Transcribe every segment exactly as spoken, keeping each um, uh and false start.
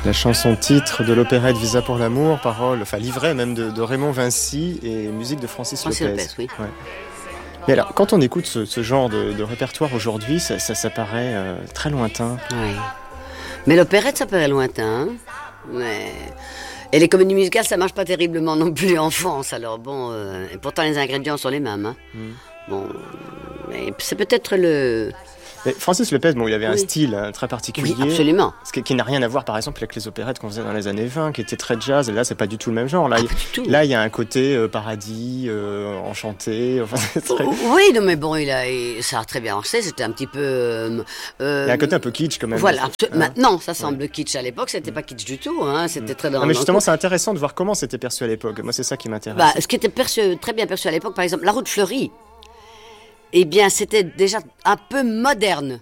La chanson titre de l'opérette Visa pour l'amour, parole, enfin livret même de, de Raymond Vincy et musique de Francis Francis Lopez. Lopez, oui. Ouais. Mais alors, quand on écoute ce, ce genre de, de répertoire aujourd'hui, ça, ça, ça paraît euh, très lointain. Oui. Mais l'opérette, ça paraît lointain. Mais... Et les comédies musicales, ça marche pas terriblement non plus en France. Alors bon, euh... et pourtant les ingrédients sont les mêmes. Hein. Mm. Bon, mais c'est peut-être le... Mais Francis Lopez, bon, il avait oui. un style hein, très particulier. Oui, absolument. Ce qui, qui n'a rien à voir, par exemple, avec les opérettes qu'on faisait dans les années vingt, qui étaient très jazz. Et là, c'est pas du tout le même genre. Là, ah, il, pas du tout. Là, il y a un côté euh, paradis, euh, enchanté. Enfin, c'est très... Oui, non, mais bon, il a, il, ça a très bien marché. C'était un petit peu. Euh, il y a un côté un peu kitsch, quand même. Voilà. Hein. Maintenant, ça semble ouais. kitsch. À l'époque, c'était pas kitsch du tout. Hein. C'était mmh. très dans. Non, mais justement, c'est intéressant de voir comment c'était perçu à l'époque. Moi, c'est ça qui m'intéresse. Bah, ce qui était perçu, très bien perçu à l'époque, par exemple, La Route fleurie. Eh bien, c'était déjà un peu moderne.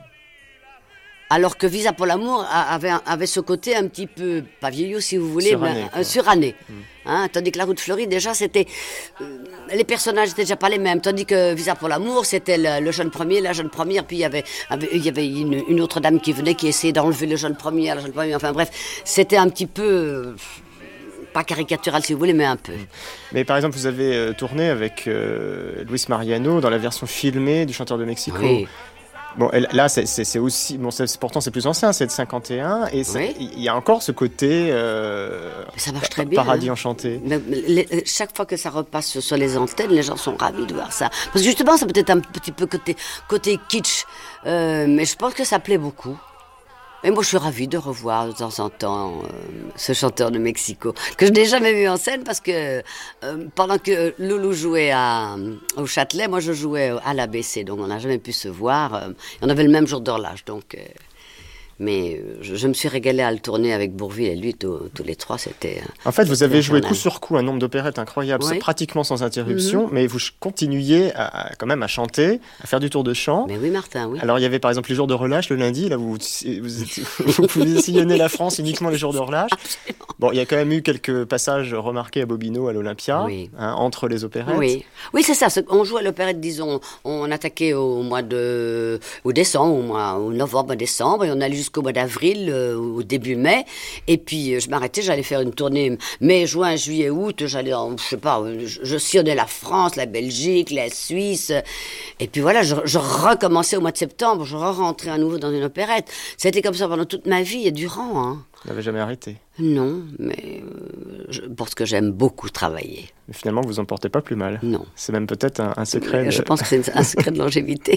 Alors que Visa pour l'amour avait, avait ce côté un petit peu, pas vieillot si vous voulez, suranné, mais euh, suranné. Mmh. Hein, tandis que La Route fleurie, déjà, c'était... Euh, les personnages n'étaient déjà pas les mêmes. Tandis que Visa pour l'amour, c'était le, le jeune premier, la jeune première, puis il y avait, il y avait une, une autre dame qui venait, qui essayait d'enlever le jeune premier, la jeune première, enfin bref, c'était un petit peu... Euh, pas caricatural si vous voulez, mais un peu. Mais par exemple, vous avez euh, tourné avec euh, Luis Mariano dans la version filmée du Chanteur de Mexico. Oui. Bon, là, c'est, c'est, c'est aussi... Bon, c'est, pourtant, c'est plus ancien, c'est de cinquante et un, et il oui. y a encore ce côté... Euh, ça marche très bien. Paradis hein. enchanté. Mais, les, chaque fois que ça repasse sur les antennes, les gens sont ravis de voir ça. Parce que justement, ça peut être un petit peu côté, côté kitsch, euh, mais je pense que ça plaît beaucoup. Et moi, je suis ravie de revoir de temps en temps euh, ce chanteur de Mexico, que je n'ai jamais vu en scène parce que euh, pendant que Loulou jouait à, au Châtelet, moi, je jouais à l'A B C, donc on n'a jamais pu se voir. Euh, on avait le même jour d'horloge, donc... Euh, mais euh, je, je me suis régalée à le tourner avec Bourvil et lui, tous, tous les trois, c'était... Euh, en fait, vous avez joué infernal. coup sur coup un nombre d'opérettes incroyable, oui. pratiquement sans interruption, mm-hmm. mais vous continuiez à, à, quand même à chanter, à faire du tour de chant. Mais oui, Martin, oui. Alors, il y avait par exemple les jours de relâche, le lundi, là, vous, vous, vous, vous pouviez sillonner la France uniquement les jours de relâche. Absolument. Bon, il y a quand même eu quelques passages remarqués à Bobino, à l'Olympia, oui. hein, entre les opérettes. Oui, oui c'est ça. On jouait l'opérette, disons, on attaquait au mois de... au décembre, au mois au novembre, décembre, et on allait jusqu'au mois d'avril, euh, au début mai, et puis euh, je m'arrêtais, j'allais faire une tournée mai, juin, juillet, août, j'allais, en, je sais pas, je, je sillonnais la France, la Belgique, la Suisse, et puis voilà, je, je recommençais au mois de septembre, je re-rentrais à nouveau dans une opérette. C'était comme ça pendant toute ma vie et durant, hein. Vous n'avez jamais arrêté? Non, mais euh, je, parce que j'aime beaucoup travailler. Mais finalement, vous en portez pas plus mal. Non. C'est même peut-être un, un secret. Je de... pense que c'est un secret de longévité.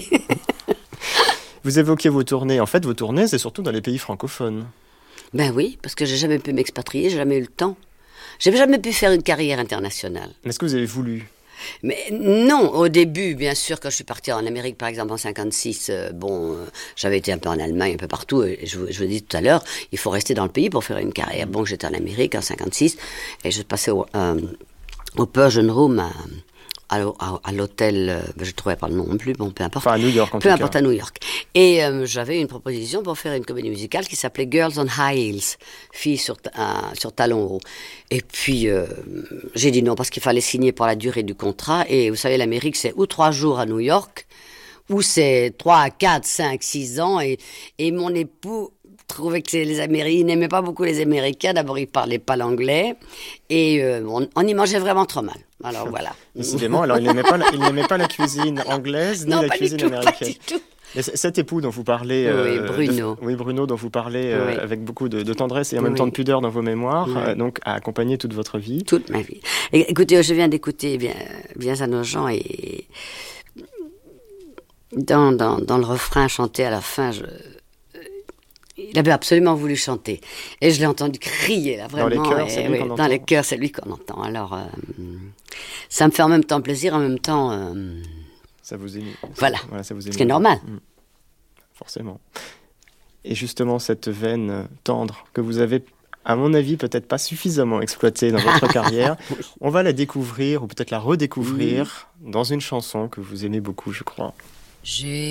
Vous évoquiez vos tournées. En fait, vos tournées, c'est surtout dans les pays francophones. Ben oui, parce que j'ai jamais pu m'expatrier, j'ai jamais eu le temps. J'ai jamais pu faire une carrière internationale. Est-ce que vous avez voulu? Mais non, au début, bien sûr, quand je suis partie en Amérique, par exemple, en cinquante-six, euh, bon, euh, j'avais été un peu en Allemagne, un peu partout, et je, je vous l'ai dit tout à l'heure, il faut rester dans le pays pour faire une carrière. Bon, j'étais en Amérique en cinquante-six, et je passais au, euh, au Persian Room à, à, à, à l'hôtel, euh, je ne trouvais pas le nom non plus, bon, peu importe. Enfin, à New York, en Peu tout importe, cas. à New York. Et euh, j'avais une proposition pour faire une comédie musicale qui s'appelait Girls on High Heels, filles sur, euh, sur talons hauts. Et puis, euh, j'ai dit non, parce qu'il fallait signer pour la durée du contrat. Et vous savez, l'Amérique, c'est ou trois jours à New York, ou c'est trois, quatre, cinq, six ans. Et, et mon époux trouvait que les Américains, il n'aimait pas beaucoup les Américains. D'abord, il ne parlait pas l'anglais. Et euh, on, on y mangeait vraiment trop mal. Alors, voilà. Décidément, alors il n'aimait pas, il n'aimait pas la cuisine anglaise, ni non, la pas cuisine du tout, américaine. Pas du tout. Et cet époux dont vous parlez, oui, euh, Bruno, de, oui Bruno, dont vous parlez euh, oui. avec beaucoup de, de tendresse et en même oui. temps de pudeur dans vos mémoires, oui. euh, donc a accompagné toute votre vie. Toute ma vie. Et, écoutez, je viens d'écouter Viens, viens à nos gens et dans, dans, dans le refrain chanté à la fin, je, il avait absolument voulu chanter et je l'ai entendu crier là vraiment. Dans les chœurs, c'est lui oui, qu'on dans entend. les chœurs, c'est lui qu'on entend. Alors, euh, ça me fait en même temps plaisir, en même temps. Euh, Ça vous émeut. Voilà. voilà ça vous émeut. Ce qui est normal. Mmh. Forcément. Et justement, cette veine tendre que vous avez, à mon avis, peut-être pas suffisamment exploitée dans votre carrière, on va la découvrir, ou peut-être la redécouvrir, mmh. dans une chanson que vous aimez beaucoup, je crois. J'ai